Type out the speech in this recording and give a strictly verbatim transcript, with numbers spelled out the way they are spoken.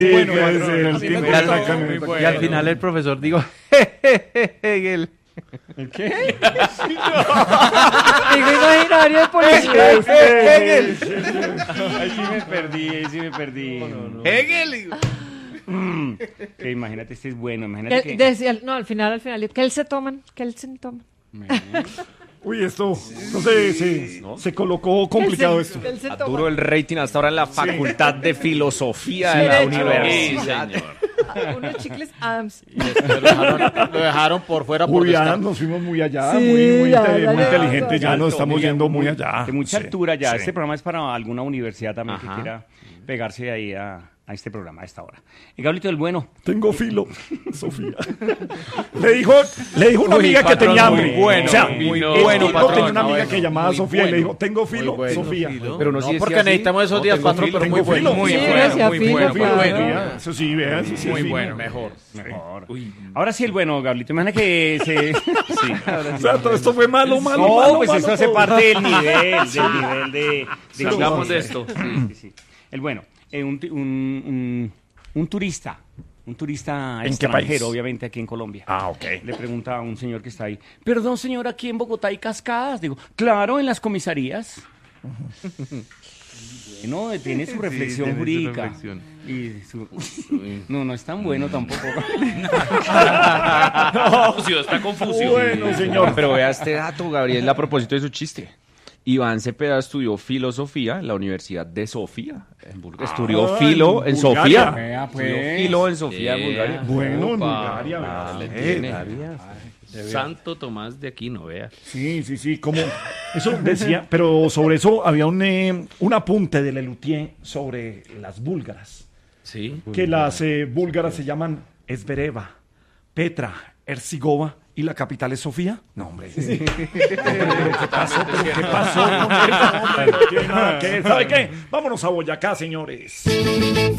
Bueno, puede patrón, ser, el a mí me timbre gustó. saca- Muy bueno. Y al final el profesor digo, Hegel. ¿El qué? Digo imaginario de policía. Hegel. Ahí sí me perdí, ahí sí me perdí. Hegel. Mm, que imagínate, este es bueno, imagínate Que que... decía, no, al final, al final, que él se toman, que él se toman. Uy, esto, no sé, se, se colocó complicado Que él esto. se- que él se A toma. duro el rating hasta ahora en la Facultad de Filosofía Sí, de la de hecho. universidad. Sí, señor. Ah, unos chicles Adams. Lo dejaron, lo dejaron por fuera por Uy, ya estar. nos fuimos muy allá, Sí, muy, muy, ya, inte- ya muy llegamos inteligentes, ya Alto, nos estamos muy- yendo muy allá. De mucha Sí, altura ya. sí. Este programa es para alguna universidad también Ajá. que quiera pegarse ahí a, a este programa a esta hora. Y Gablito del Bueno. Tengo filo, Sofía. Le dijo, le dijo una Uy, amiga que patrón, tenía muy hambre. bueno, o sea, muy el bueno, tipo patrón, tenía una no, amiga bueno, que llamaba muy Sofía y le bueno, dijo, tengo filo, bueno, Sofía. Pero no, No, sí porque decía así. necesitamos esos No, días, tengo patrón, filo, pero muy tengo bueno. filo. Muy Sí, bueno, decía muy filo, bueno, muy claro. bueno. Sofía, Eso sí, vean, eso sí es Muy fino. bueno, mejor. Mejor. Ahora sí el bueno, Gablito. Imagina que se... sí. O sea, todo esto fue malo, malo, No, malo, pues malo, eso hace todo. parte del nivel, del nivel de... de Hablamos de esto. Sí, sí, sí. El bueno, eh, un, ti- un, un, un turista, un turista ¿En qué extranjero, país? obviamente aquí en Colombia. Ah, ok. Le pregunta a un señor que está ahí, perdón señor, aquí en Bogotá hay cascadas. Digo, claro, en las comisarías. No, tiene su reflexión tiene su jurídica. reflexión. Y su- No, no es tan bueno tampoco. Confusión, está confusión. Bueno, señor. Pero vea este dato, Gabriel, a propósito de su chiste. Iván Cepeda estudió filosofía en la Universidad de Sofía, en Bulgaria. Estudió Ah, filo en en Bulgaria. Sofía. Vea, pues. Estudió filo en Sofía, en Bulgaria. Bueno, en Opa. Bulgaria, Ah, ¿verdad? le tiene. Santo Tomás de Aquino, vea. Sí, sí, sí, como eso decía, pero sobre eso había un, eh, un apunte de Lelutier sobre las búlgaras, Sí. que las eh, búlgaras se llaman Esbereva, Petra, Ercigova y la capital es Sofía. No, hombre. Hombre, pero ¿qué pasó? ¿Pero qué pasó con eso? Hombre, no tiene nada que ver. ¿Sabe qué? Vámonos a Boyacá, señores.